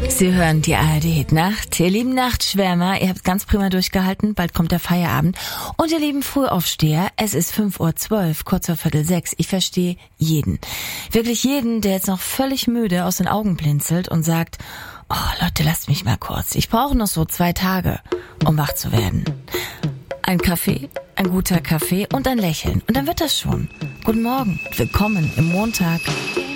Sie hören die ARD-Hit-Nacht. Ihr lieben Nachtschwärmer, ihr habt ganz prima durchgehalten. Bald kommt der Feierabend. Und ihr lieben Frühaufsteher, es ist 5:12 Uhr, kurz vor 5:45. Ich verstehe jeden. Wirklich jeden, der jetzt noch völlig müde aus den Augen blinzelt und sagt, oh Leute, lasst mich mal kurz. Ich brauche noch so 2 Tage, um wach zu werden. Ein Kaffee, ein guter Kaffee und ein Lächeln. Und dann wird das schon. Guten Morgen, willkommen im Montag.